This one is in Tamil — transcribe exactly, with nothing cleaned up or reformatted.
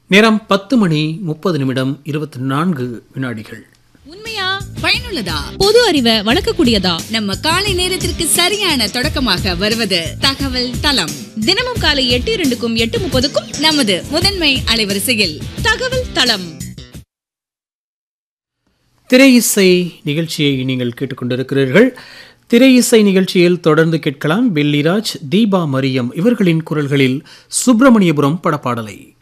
நேரம் பத்து மணி முப்பது நிமிடம் இருபத்தி நான்கு வினாடிகள். உண்மையா? பயனுள்ளதா? பொது அறிவை வளர்க்கக்கூடியதா? நம்ம காலை நேரத்திற்கு சரியான தொடக்கமாக வருவது தகவல் தளம். தினமும் காலை எட்டு இரண்டுக்கும் எட்டு முப்பதுக்கும் நமது முதன்மை அலைவரிசையில் தகவல் தளம். திரை இசை நிகழ்ச்சியை நீங்கள் கேட்டுக்கொண்டிருக்கிறீர்கள். திரை இசை நிகழ்ச்சியில் தொடர்ந்து கேட்கலாம். பெல்லிராஜ், தீபா மரியம் இவர்களின் குரல்களில் சுப்பிரமணியபுரம் படப்பாடலை.